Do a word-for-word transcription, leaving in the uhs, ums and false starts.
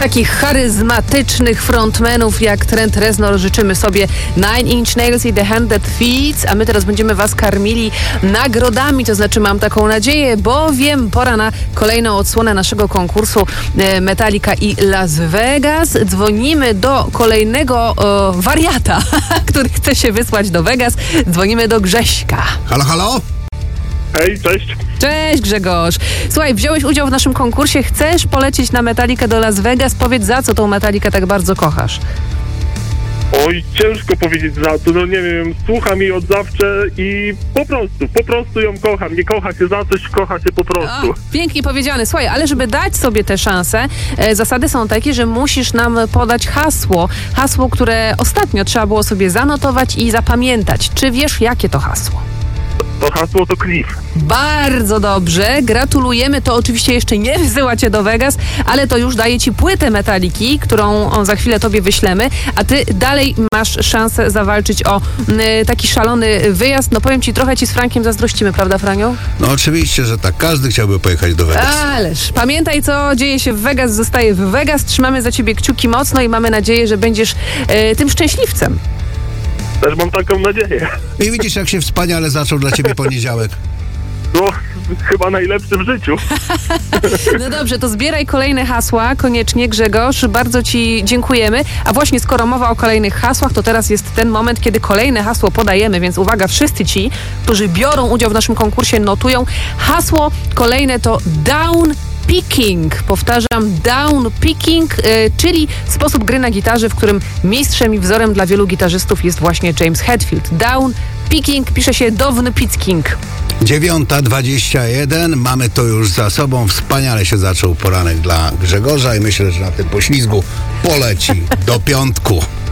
takich charyzmatycznych frontmenów jak Trent Reznor życzymy sobie Nine Inch Nails i The Hand That Feeds, a my teraz będziemy was karmili nagrodami, to znaczy mam taką nadzieję, bowiem pora na kolejną odsłonę naszego konkursu Metallica i Las Vegas. Dzwonimy do kolejnego o, wariata, który chce się wysłać do Vegas. Dzwonimy do Grześka. Halo, halo? Hej, cześć. Cześć Grzegorz. Słuchaj, wziąłeś udział w naszym konkursie, chcesz polecieć na Metallicę do Las Vegas. Powiedz, za co tą Metallicę tak bardzo kochasz? Oj, ciężko powiedzieć za to, no nie wiem, słucham jej od zawsze i po prostu, po prostu ją kocham. Nie kocha się za coś, kocha się po prostu. O, pięknie powiedziane. Słuchaj, ale żeby dać sobie tę szansę, e, zasady są takie, że musisz nam podać hasło. Hasło, które ostatnio trzeba było sobie zanotować i zapamiętać. Czy wiesz, jakie to hasło? To hasło to Cliff. Bardzo dobrze, gratulujemy. To oczywiście jeszcze nie wysyła cię do Vegas, ale to już daje ci płytę Metalliki, którą za chwilę tobie wyślemy, a ty dalej masz szansę zawalczyć o y, taki szalony wyjazd. No powiem ci, trochę ci z Frankiem zazdrościmy, prawda Franio? No oczywiście, że tak. Każdy chciałby pojechać do Vegas. Ależ pamiętaj, co dzieje się w Vegas, zostaje w Vegas. Trzymamy za ciebie kciuki mocno i mamy nadzieję, że będziesz y, tym szczęśliwcem. Też mam taką nadzieję. I widzisz, jak się wspaniale zaczął dla ciebie poniedziałek. No, chyba najlepszy w życiu. No dobrze, to zbieraj kolejne hasła, koniecznie Grzegorz, bardzo ci dziękujemy. A właśnie skoro mowa o kolejnych hasłach, to teraz jest ten moment, kiedy kolejne hasło podajemy, więc uwaga, wszyscy ci, którzy biorą udział w naszym konkursie, notują. Hasło kolejne to down picking. Powtarzam, down picking, yy, czyli sposób gry na gitarze, w którym mistrzem i wzorem dla wielu gitarzystów jest właśnie James Hetfield. Down picking pisze się down picking. dziewiąta dwadzieścia jeden, mamy to już za sobą. Wspaniale się zaczął poranek dla Grzegorza i myślę, że na tym poślizgu poleci do piątku.